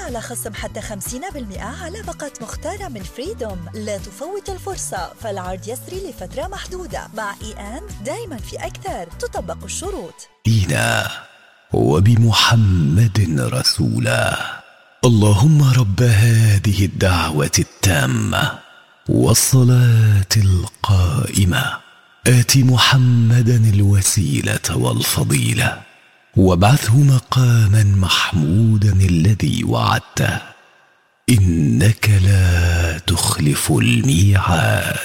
على خصم حتى 50% على باقة مختارة من فريدوم. لا تفوت الفرصة، فالعرض يسري لفترة محدودة. مع دايما في أكثر، تطبق الشروط. إينا وبمحمد رسولا. اللهم رب هذه الدعوة التامة والصلاة القائمة، آت محمدا الوسيلة والفضيلة وابعثه مقاما محمودا الذي وعدته، إنك لا تخلف الميعاد.